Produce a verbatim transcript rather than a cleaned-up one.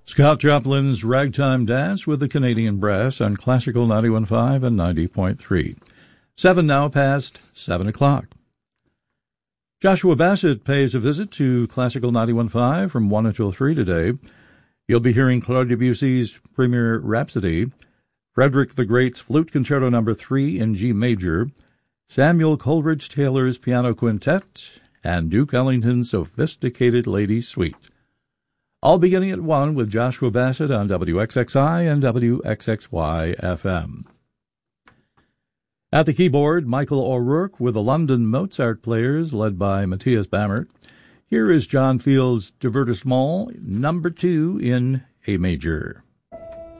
Scott Joplin's Ragtime Dance with the Canadian Brass on Classical ninety-one point five and ninety point three. Seven now past seven o'clock. Joshua Bassett pays a visit to Classical ninety-one point five from one until three today. You'll be hearing Claude Debussy's Premier Rhapsody, Frederick the Great's Flute Concerto Number three in G Major, Samuel Coleridge Taylor's Piano Quintet, and Duke Ellington's Sophisticated Lady Suite. All beginning at one with Joshua Bassett on W X X I and W X X Y F M. At the keyboard, Michael O'Rourke with the London Mozart Players led by Matthias Bammert. Here is John Field's Divertissement number two in A major.